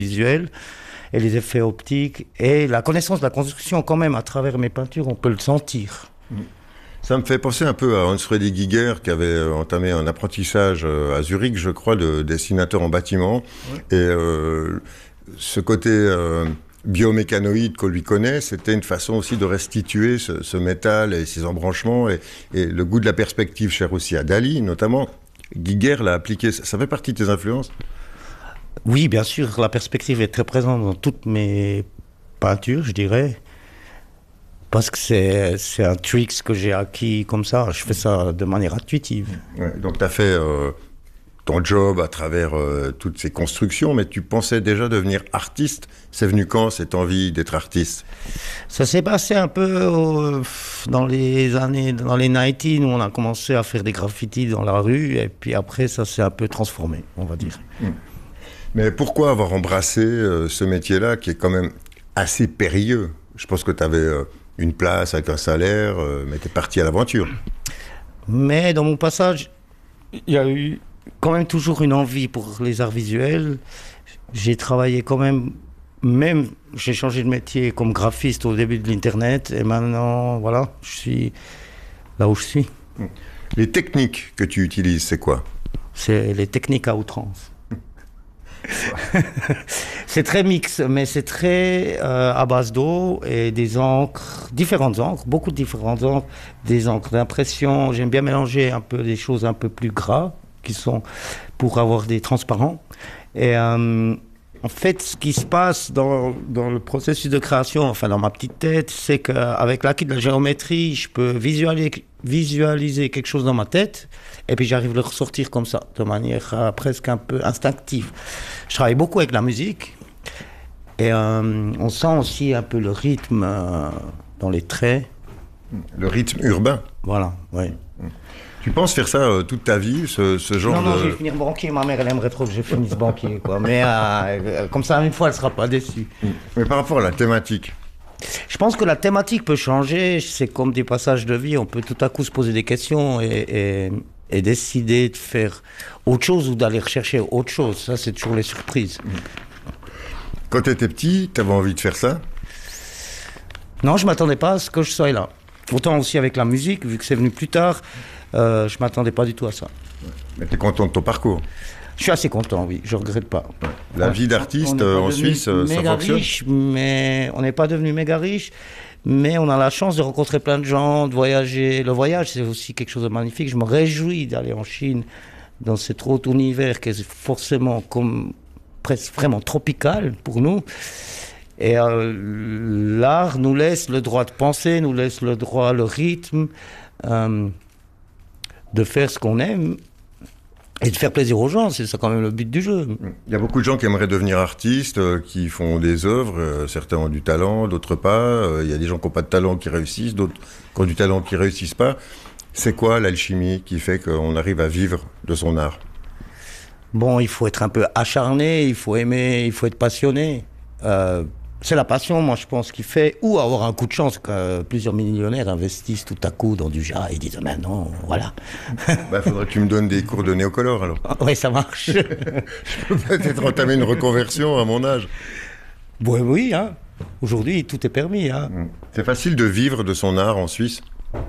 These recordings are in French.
visuel et les effets optiques et la connaissance de la construction quand même à travers mes peintures, on peut le sentir. Ça me fait penser un peu à Hans-Freddy Giger qui avait entamé un apprentissage à Zurich, je crois, de dessinateur en bâtiment. Ouais. Et ce côté biomécanoïde qu'on lui connaît, c'était une façon aussi de restituer ce métal et ses embranchements et le goût de la perspective cher aussi à Dali, notamment. Giger l'a appliqué, ça fait partie de tes influences? Oui, bien sûr, la perspective est très présente dans toutes mes peintures, je dirais. Parce que c'est un trick que j'ai acquis comme ça. Je fais ça de manière intuitive. Ouais, donc tu as fait ton job à travers toutes ces constructions, mais tu pensais déjà devenir artiste. C'est venu quand cette envie d'être artiste? Ça s'est passé un peu dans les 90s, où on a commencé à faire des graffitis dans la rue. Et puis après, ça s'est un peu transformé, on va dire. Mais pourquoi avoir embrassé ce métier-là qui est quand même assez périlleux? Je pense que tu avais... une place avec un salaire, mais t'es parti à l'aventure. Mais dans mon passage, il y a eu quand même toujours une envie pour les arts visuels. J'ai travaillé quand même j'ai changé de métier comme graphiste au début de l'Internet, et maintenant, voilà, je suis là où je suis. Les techniques que tu utilises, c'est quoi? C'est les techniques à outrance. C'est très mix, mais c'est très à base d'eau et des encres, différentes encres, beaucoup de différentes encres, des encres d'impression. J'aime bien mélanger un peu des choses un peu plus gras, qui sont pour avoir des transparents. Et en fait, ce qui se passe dans le processus de création, enfin dans ma petite tête, c'est qu'avec l'acquis de la géométrie, je peux visualiser quelque chose dans ma tête, et puis j'arrive à le ressortir comme ça, de manière presque un peu instinctive. Je travaille beaucoup avec la musique, et on sent aussi un peu le rythme dans les traits. Le rythme urbain? Voilà, oui. Tu penses faire ça toute ta vie, ce genre de... Non, je vais finir banquier. Ma mère, elle aimerait trop que je finisse banquier, quoi. Mais comme ça, une fois, elle ne sera pas déçue. Mais par rapport à la thématique? Je pense que la thématique peut changer. C'est comme des passages de vie. On peut tout à coup se poser des questions et décider de faire autre chose ou d'aller rechercher autre chose. Ça, c'est toujours les surprises. Quand tu étais petit, tu avais envie de faire ça? Non, je ne m'attendais pas à ce que je sois là. Autant aussi avec la musique, vu que c'est venu plus tard. Je ne m'attendais pas du tout à ça. Mais tu es content de ton parcours? Je suis assez content, oui, je ne regrette pas. La vie d'artiste en Suisse, ça fonctionne? Riche, mais on n'est pas devenu méga riche, mais on a la chance de rencontrer plein de gens, de voyager. Le voyage, c'est aussi quelque chose de magnifique. Je me réjouis d'aller en Chine, dans cet autre univers qui est forcément presque vraiment tropical pour nous. Et l'art nous laisse le droit de penser, nous laisse le droit, le rythme, de faire ce qu'on aime et de faire plaisir aux gens. C'est ça quand même le but du jeu. Il y a beaucoup de gens qui aimeraient devenir artistes, qui font des œuvres. Certains ont du talent, d'autres pas. Il y a des gens qui n'ont pas de talent qui réussissent, d'autres qui ont du talent qui ne réussissent pas. C'est quoi l'alchimie qui fait qu'on arrive à vivre de son art? Bon, il faut être un peu acharné, il faut aimer, il faut être passionné. C'est la passion, moi, je pense, qui fait, ou avoir un coup de chance, que plusieurs millionnaires investissent tout à coup dans du jas et disent, maintenant, voilà. Faudrait que tu me donnes des cours de néocolore, alors. Oui, ça marche. Je peux peut-être entamer une reconversion à mon âge. Oui, hein. Aujourd'hui, tout est permis. Hein. C'est facile de vivre de son art en Suisse?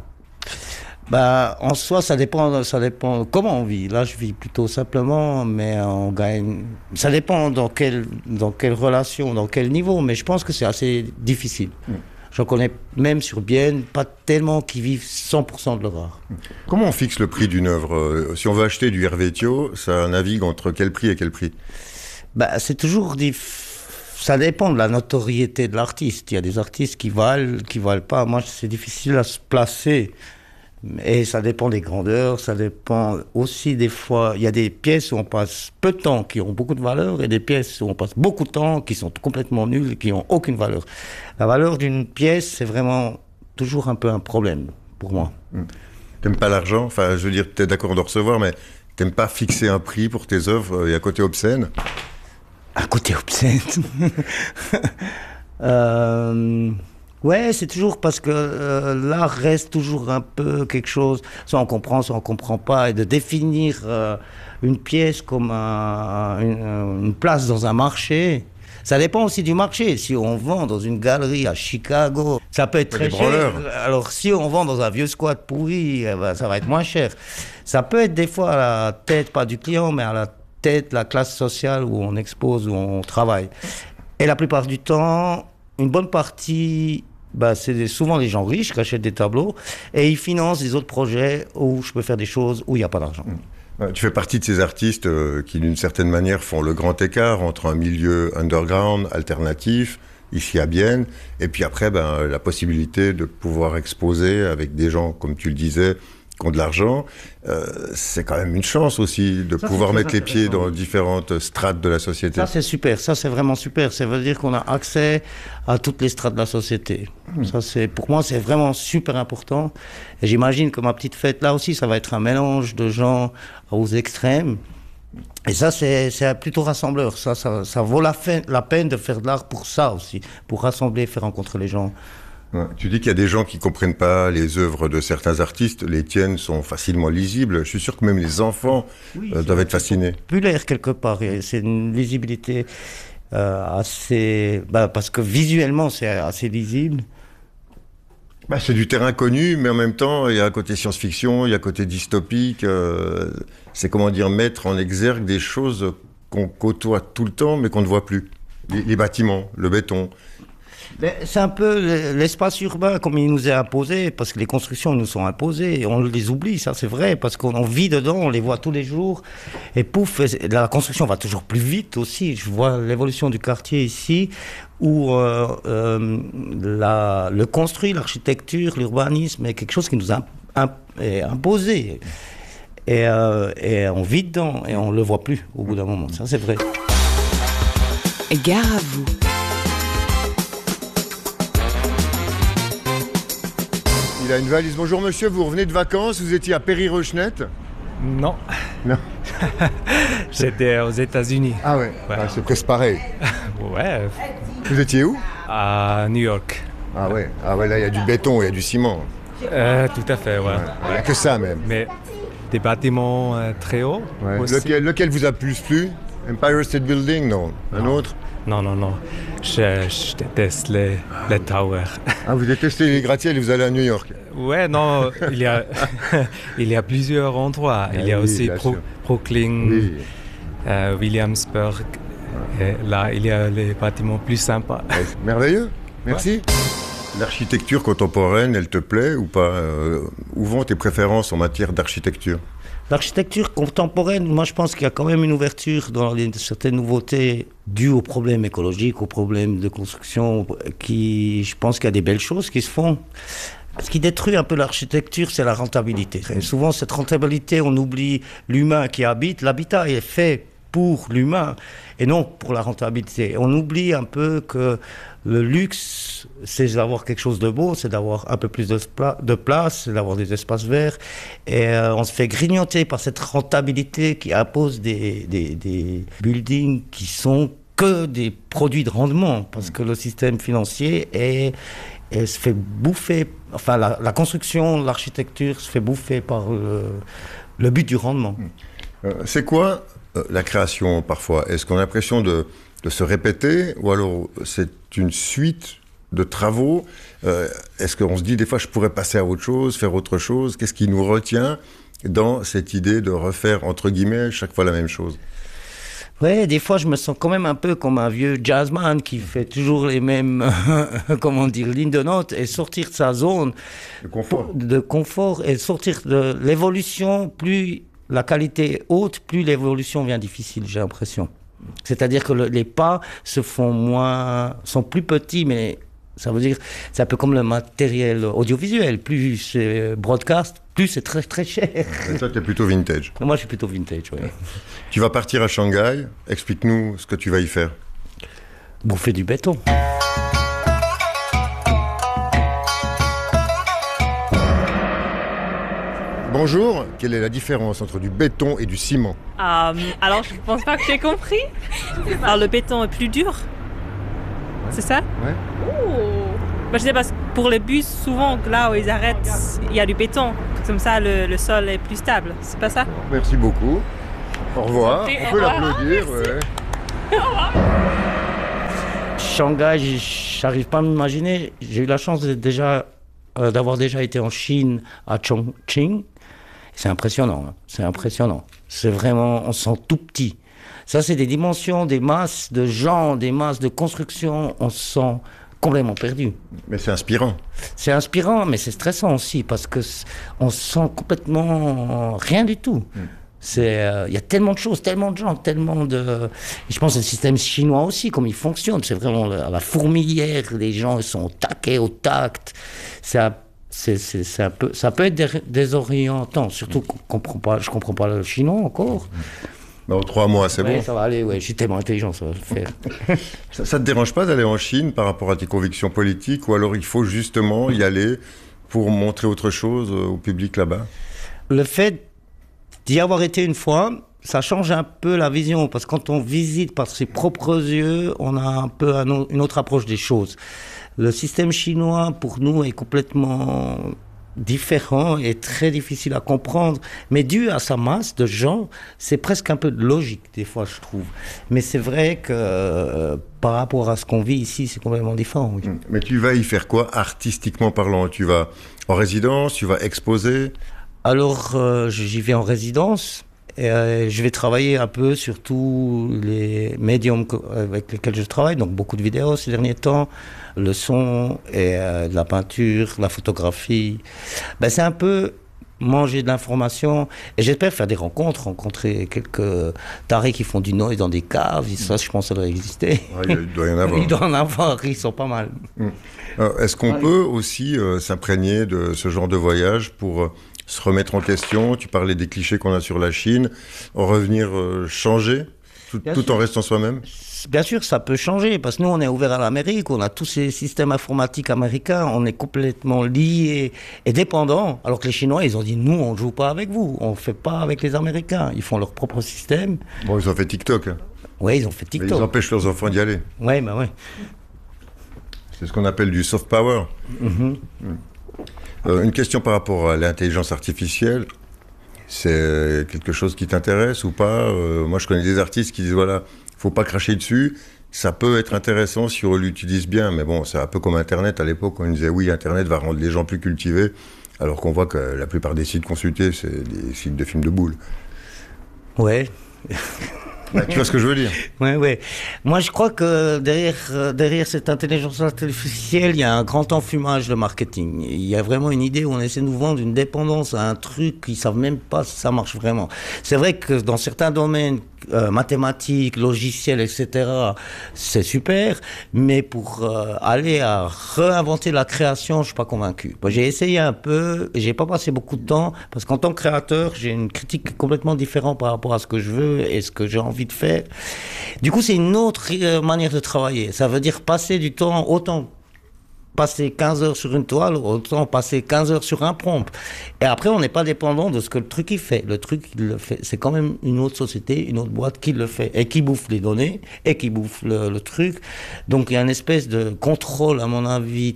En soi, ça dépend comment on vit. Là, je vis plutôt simplement, mais on gagne... Ça dépend dans quelle relation, dans quel niveau, mais je pense que c'est assez difficile. J'en connais même sur Bienne, pas tellement qui vivent 100% de leur art. Comment on fixe le prix d'une œuvre? Si on veut acheter du Hervétio, ça navigue entre quel prix et quel prix? C'est toujours ça dépend de la notoriété de l'artiste. Il y a des artistes qui valent pas. Moi, c'est difficile à se placer. Et ça dépend des grandeurs, ça dépend aussi des fois... Il y a des pièces où on passe peu de temps qui ont beaucoup de valeur et des pièces où on passe beaucoup de temps qui sont complètement nulles et qui n'ont aucune valeur. La valeur d'une pièce, c'est vraiment toujours un peu un problème pour moi. T'aimes pas l'argent? Enfin, je veux dire, t'es d'accord de recevoir, mais t'aimes pas fixer un prix pour tes œuvres? Il y a un côté obscène? Un côté obscène Ouais, c'est toujours parce que l'art reste toujours un peu quelque chose, soit on comprend pas, et de définir une pièce comme une place dans un marché, Ça dépend aussi du marché. Si on vend dans une galerie à Chicago, ça peut être très cher. Alors si on vend dans un vieux squat pourri, ça va être moins cher. Ça peut être des fois à la tête, pas du client, mais à la tête, la classe sociale où on expose, où on travaille. Et la plupart du temps, une bonne partie, c'est souvent les gens riches qui achètent des tableaux et ils financent des autres projets où je peux faire des choses où il n'y a pas d'argent. Tu fais partie de ces artistes qui, d'une certaine manière, font le grand écart entre un milieu underground, alternatif, ici à Bienne, et puis après, la possibilité de pouvoir exposer avec des gens, comme tu le disais, qui ont de l'argent. C'est quand même une chance aussi de pouvoir mettre les pieds dans différentes strates de la société. Ça, c'est super. Ça, c'est vraiment super. Ça veut dire qu'on a accès à toutes les strates de la société. Ça, pour moi, c'est vraiment super important. Et j'imagine que ma petite fête, là aussi, ça va être un mélange de gens aux extrêmes. Et ça, c'est plutôt rassembleur. Ça vaut la peine de faire de l'art pour ça aussi, pour rassembler, faire rencontrer les gens. Ouais. Tu dis qu'il y a des gens qui comprennent pas les œuvres de certains artistes. Les tiennes sont facilement lisibles. Je suis sûr que même les enfants doivent être fascinés. Populaire quelque part. C'est une lisibilité assez... parce que visuellement, c'est assez lisible. C'est du terrain connu, mais en même temps, il y a un côté science-fiction, il y a un côté dystopique. C'est comment dire, mettre en exergue des choses qu'on côtoie tout le temps, mais qu'on ne voit plus. Les bâtiments, le béton. C'est un peu l'espace urbain comme il nous est imposé, parce que les constructions nous sont imposées, et on les oublie, ça c'est vrai, parce qu'on vit dedans, on les voit tous les jours, et pouf, la construction va toujours plus vite aussi. Je vois l'évolution du quartier ici, où le construit, l'architecture, l'urbanisme est quelque chose qui nous est imposé. Et on vit dedans, et on ne le voit plus au bout d'un moment, ça c'est vrai. Gare à vous. Il a une valise. Bonjour monsieur, vous revenez de vacances, vous étiez à Péry-Rochette ? Non. Non. J'étais aux États-Unis. Ah ouais, c'est presque pareil. Ouais. Vous étiez où ? À New York. Ah ouais, là il y a du béton, il y a du ciment. Tout à fait, ouais. Il n'y a que ça même. Mais des bâtiments très hauts. Ouais. Lequel vous a plus plu ? Empire State Building, non ? Un autre ? Non. Je déteste les towers. Ah, vous détestez les gratte-ciels et vous allez à New York ? Ouais, non, il y a plusieurs endroits. Il y a aussi Brooklyn, Williamsburg. Et là, il y a les bâtiments plus sympas. Ouais, merveilleux, merci. Ouais. L'architecture contemporaine, elle te plaît ou pas ? Où vont tes préférences en matière d'architecture ? L'architecture contemporaine, moi je pense qu'il y a quand même une ouverture dans certaines nouveautés dues aux problèmes écologiques, aux problèmes de construction, je pense qu'il y a des belles choses qui se font. Ce qui détruit un peu l'architecture, c'est la rentabilité. Et souvent, cette rentabilité, on oublie l'humain qui habite. L'habitat est fait pour l'humain et non pour la rentabilité. On oublie un peu que le luxe, c'est d'avoir quelque chose de beau, c'est d'avoir un peu plus de place, c'est d'avoir des espaces verts. Et on se fait grignoter par cette rentabilité qui impose des buildings qui sont que des produits de rendement, parce que le système financier se fait bouffer, enfin la construction, l'architecture se fait bouffer par le but du rendement. C'est quoi la création parfois ? Est-ce qu'on a l'impression de se répéter ou alors c'est une suite de travaux ? Est-ce qu'on se dit des fois je pourrais passer à autre chose, faire autre chose ? Qu'est-ce qui nous retient dans cette idée de refaire entre guillemets chaque fois la même chose ? Ouais, des fois je me sens quand même un peu comme un vieux jazzman qui fait toujours les mêmes lignes de notes et sortir de sa zone de confort et sortir de l'évolution. Plus la qualité est haute, plus l'évolution devient difficile, j'ai l'impression. C'est-à-dire que les pas sont plus petits, mais ça veut dire, c'est un peu comme le matériel audiovisuel. Plus c'est broadcast, plus c'est très très cher. Et toi, tu es plutôt vintage. Moi, je suis plutôt vintage, oui. Tu vas partir à Shanghai. Explique-nous ce que tu vas y faire. Bouffer du béton. Bonjour, quelle est la différence entre du béton et du ciment ? Alors, je ne pense pas que j'ai compris. Alors, le béton est plus dur, c'est ça ? Ouais. Je sais parce que pour les bus, souvent, là où ils arrêtent, il y a du béton. Comme ça, le sol est plus stable. C'est pas ça ? Merci beaucoup. Au revoir. On peut l'applaudir. Ouais. Au revoir. Shanghai, j'arrive pas à m'imaginer. J'ai eu la chance d'avoir déjà été en Chine, à Chongqing. C'est impressionnant, hein. C'est impressionnant. C'est vraiment, on se sent tout petit. Ça, c'est des dimensions, des masses de gens, des masses de construction. On se sent complètement perdu. Mais c'est inspirant. C'est inspirant, mais c'est stressant aussi parce que on se sent complètement rien du tout. Il y a tellement de choses, tellement de gens, tellement de... Et je pense que le système chinois aussi, comme il fonctionne, c'est vraiment la fourmilière. Les gens ils sont au taquet, au tact. Ça peut être désorientant, surtout que je comprends pas le chinois encore. En 3 mois, c'est bon. Ça va aller, je suis tellement intelligent, ça va le faire. Ça te dérange pas d'aller en Chine par rapport à tes convictions politiques, ou alors il faut justement y aller pour montrer autre chose au public là-bas? Le fait d'y avoir été une fois, ça change un peu la vision, parce que quand on visite par ses propres yeux, on a un peu une autre approche des choses. Le système chinois, pour nous, est complètement différent et très difficile à comprendre, mais dû à sa masse de gens, c'est presque un peu de logique des fois, je trouve. Mais c'est vrai que par rapport à ce qu'on vit ici, c'est complètement différent. Oui. Mais tu vas y faire quoi, artistiquement parlant? Tu vas en résidence, tu vas exposer? Alors, j'y vais en résidence. Et, je vais travailler un peu sur tous les médiums avec lesquels je travaille, donc beaucoup de vidéos ces derniers temps, le son et de la peinture, la photographie. C'est un peu manger de l'information et j'espère faire des rencontrer quelques tarés qui font du noise dans des caves. Ça, je pense que ça doit exister. Il doit y en avoir. Il doit en avoir, ils sont pas mal. Alors, est-ce qu'on peut aussi s'imprégner de ce genre de voyage pour se remettre en question? Tu parlais des clichés qu'on a sur la Chine, en revenir changer, tout en restant soi-même? Bien sûr, ça peut changer, parce que nous, on est ouvert à l'Amérique, on a tous ces systèmes informatiques américains, on est complètement liés et dépendants, alors que les Chinois, ils ont dit, nous, on ne joue pas avec vous, on ne fait pas avec les Américains, ils font leur propre système. Bon, ils ont fait TikTok. Oui, ils ont fait TikTok. Mais ils empêchent leurs enfants d'y aller. Oui. C'est ce qu'on appelle du soft power. Une question par rapport à l'intelligence artificielle. C'est quelque chose qui t'intéresse ou pas? Moi, je connais des artistes qui disent, voilà, faut pas cracher dessus. Ça peut être intéressant si on l'utilise bien, mais bon, c'est un peu comme Internet. À l'époque, on disait, oui, Internet va rendre les gens plus cultivés, alors qu'on voit que la plupart des sites consultés, c'est des sites de films de boules. Ouais. Tu vois ce que je veux dire? Oui. Moi, je crois que derrière cette intelligence artificielle, il y a un grand enfumage de marketing. Il y a vraiment une idée où on essaie de nous vendre une dépendance à un truc qu'ils ne savent même pas si ça marche vraiment. C'est vrai que dans certains domaines, mathématiques, logiciels, etc., c'est super, mais pour aller à réinventer la création, je ne suis pas convaincu. J'ai essayé un peu, et je n'ai pas passé beaucoup de temps, parce qu'en tant que créateur, j'ai une critique complètement différente par rapport à ce que je veux et ce que j'ai envie de faire. Du coup, c'est une autre manière de travailler. Ça veut dire passer du temps, autant passer 15 heures sur une toile, autant passer 15 heures sur un prompt. Et après, on n'est pas dépendant de ce que le truc il fait. Le truc, il le fait. C'est quand même une autre société, une autre boîte qui le fait et qui bouffe les données et qui bouffe le truc. Donc, il y a une espèce de contrôle, à mon avis,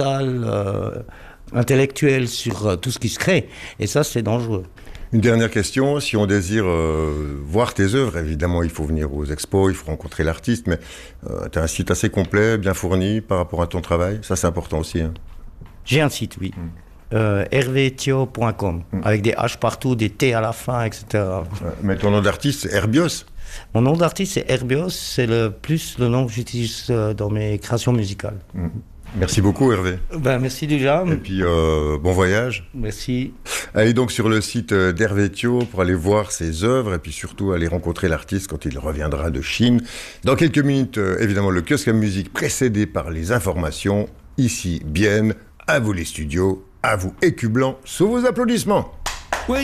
total, intellectuel sur tout ce qui se crée. Et ça, c'est dangereux. Une dernière question, si on désire voir tes œuvres, évidemment il faut venir aux expos, il faut rencontrer l'artiste, mais tu as un site assez complet, bien fourni par rapport à ton travail, ça c'est important aussi. Hein. J'ai un site, oui, hervéthio.com, avec des H partout, des T à la fin, etc. Mais ton nom d'artiste c'est Herbios? Mon nom d'artiste c'est Herbios, c'est le nom que j'utilise dans mes créations musicales. Merci beaucoup Hervé. Merci déjà. Et puis bon voyage. Merci. Allez donc sur le site d'Hervéthio pour aller voir ses œuvres et puis surtout aller rencontrer l'artiste quand il reviendra de Chine. Dans quelques minutes, évidemment, le kiosque à musique précédé par les informations. Ici, bien, à vous les studios, à vous Écu Blanc, sous vos applaudissements.